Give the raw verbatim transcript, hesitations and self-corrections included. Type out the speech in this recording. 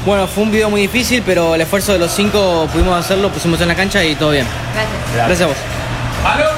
Bueno, fue un video muy difícil, pero el esfuerzo de los cinco pudimos hacerlo, pusimos en la cancha y todo bien. Gracias. Gracias a vos. ¡Aló!